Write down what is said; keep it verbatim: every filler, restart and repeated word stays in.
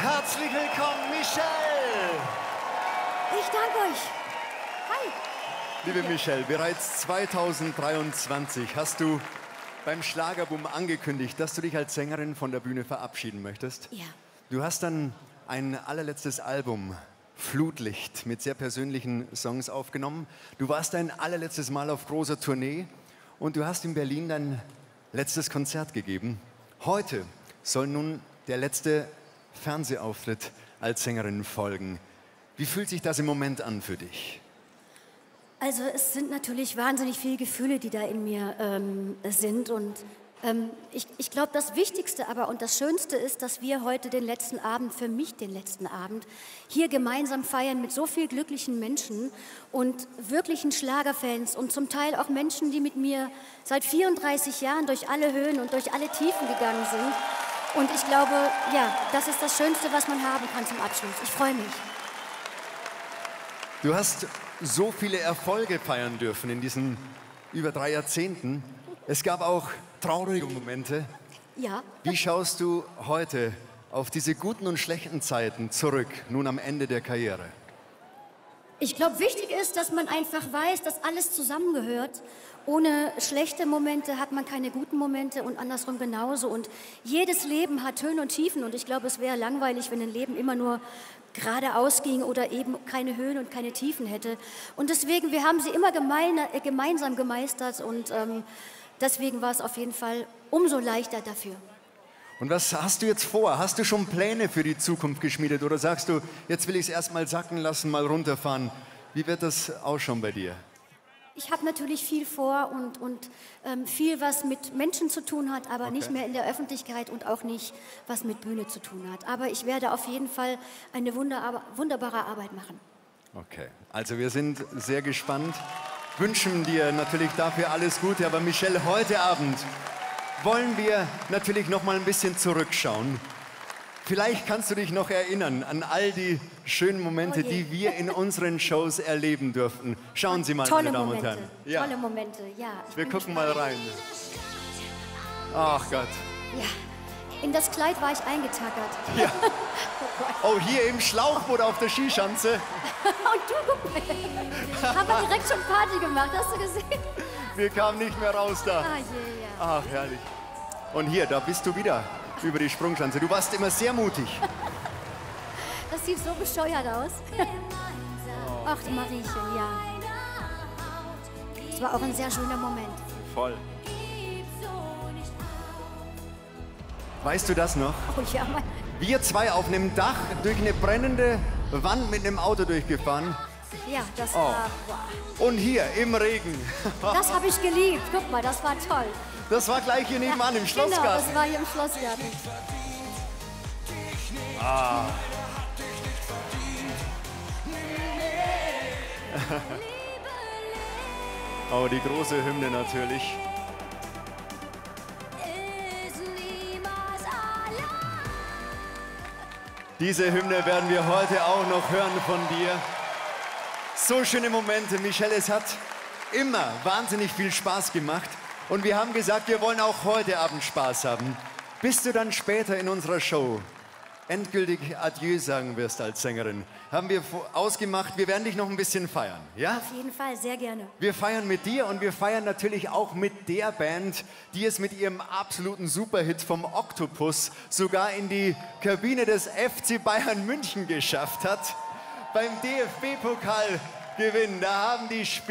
Herzlich willkommen, Michelle! Ich danke euch. Hi. Liebe Michelle, bereits zweitausenddreiundzwanzig hast du beim Schlagerboom angekündigt, dass du dich als Sängerin von der Bühne verabschieden möchtest. Ja. Du hast dann ein allerletztes Album, Flutlicht, mit sehr persönlichen Songs aufgenommen. Du warst dein allerletztes Mal auf großer Tournee und du hast in Berlin dein letztes Konzert gegeben. Heute soll nun der letzte Fernsehauftritt als Sängerin folgen. Wie fühlt sich das im Moment an für dich? Also es sind natürlich wahnsinnig viele Gefühle, die da in mir ähm, sind. Und ähm, ich, ich glaube, das Wichtigste aber und das Schönste ist, dass wir heute den letzten Abend, für mich den letzten Abend, hier gemeinsam feiern mit so vielen glücklichen Menschen und wirklichen Schlagerfans und zum Teil auch Menschen, die mit mir seit vierunddreißig Jahren durch alle Höhen und durch alle Tiefen gegangen sind. Und ich glaube, ja, das ist das Schönste, was man haben kann zum Abschluss. Ich freue mich. Du hast so viele Erfolge feiern dürfen in diesen über drei Jahrzehnten. Es gab auch traurige Momente. Ja. Wie schaust du heute auf diese guten und schlechten Zeiten zurück, nun am Ende der Karriere? Ich glaube, wichtig ist, dass man einfach weiß, dass alles zusammengehört. Ohne schlechte Momente hat man keine guten Momente und andersrum genauso. Und jedes Leben hat Höhen und Tiefen. Und ich glaube, es wäre langweilig, wenn ein Leben immer nur geradeaus ging oder eben keine Höhen und keine Tiefen hätte. Und deswegen, wir haben sie immer gemeine, äh, gemeinsam gemeistert. Und ähm, deswegen war es auf jeden Fall umso leichter dafür. Und was hast du jetzt vor? Hast du schon Pläne für die Zukunft geschmiedet? Oder sagst du, jetzt will ich es erst mal sacken lassen, mal runterfahren? Wie wird das ausschauen bei dir? Ich habe natürlich viel vor und, und ähm, viel, was mit Menschen zu tun hat, aber Okay. nicht mehr in der Öffentlichkeit und auch nicht, was mit Bühne zu tun hat. Aber ich werde auf jeden Fall eine wunder wunderbare Arbeit machen. Okay, also wir sind sehr gespannt, wünschen dir natürlich dafür alles Gute. Aber Michelle, heute Abend wollen wir natürlich noch mal ein bisschen zurückschauen. Vielleicht kannst du dich noch erinnern an all die schönen Momente, Oh je. die wir in unseren Shows erleben durften. Schauen Sie mal, Tolle meine Damen Momente, und Herren. Ja. tolle Momente, ja. Ich Wir bin gucken gespannt. mal rein. Ach Gott. Ja, in das Kleid war ich eingetackert. Ja. Oh Gott. Oh, hier im Schlauchboot auf der Skischanze. Und du, guck mal. Haben wir direkt schon Party gemacht, hast du gesehen? Wir kamen nicht mehr raus da. Ah, je, ja. Ach, herrlich. Und hier, da bist du wieder über die Sprungschanze. Du warst immer sehr mutig. Das sieht so bescheuert aus. Ach, die Mariechen, ja. Es war auch ein sehr schöner Moment. Voll. Weißt du das noch? Oh ja, mein, Wir zwei auf einem Dach durch eine brennende Wand mit einem Auto durchgefahren. ja, das Oh. war, wow. Und hier im Regen. Das habe ich geliebt. Guck mal, das war toll. Das war gleich hier nebenan im Genau, Schlossgarten. das war hier im Schlossgarten. Ah. Oh, die große Hymne natürlich. Diese Hymne werden wir heute auch noch hören von dir. So schöne Momente, Michelle, es hat immer wahnsinnig viel Spaß gemacht. Und wir haben gesagt, wir wollen auch heute Abend Spaß haben. Bis du dann später in unserer Show endgültig Adieu sagen wirst als Sängerin, haben wir ausgemacht, wir werden dich noch ein bisschen feiern, ja? Auf jeden Fall, sehr gerne. Wir feiern mit dir und wir feiern natürlich auch mit der Band, die es mit ihrem absoluten Superhit vom Oktopus sogar in die Kabine des F C Bayern München geschafft hat. Beim D F B-Pokalgewinn, da haben die Spieler